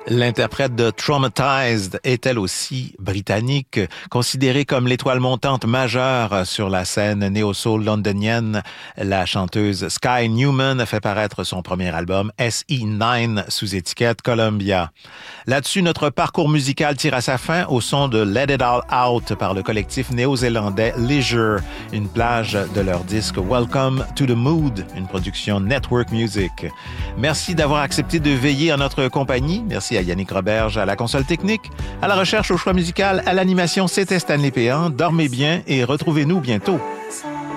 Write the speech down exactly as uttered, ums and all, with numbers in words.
L'interprète de Traumatized est elle aussi britannique, considérée comme l'étoile montante majeure sur la scène néo-soul londonienne. La chanteuse Sky Newman fait paraître son premier album S E neuf sous étiquette Columbia. Là-dessus, notre parcours musical tire à sa fin au son de Let It All Out par le collectif néo-zélandais Leisure, une plage de leur disque Welcome to the Mood, une production Network Music. Merci d'avoir accepté de veiller en notre compagnie. Merci à Yannick Roberge à la console technique, à la recherche, au choix musical, à l'animation, c'était Stanley Péan. Dormez bien et retrouvez-nous bientôt.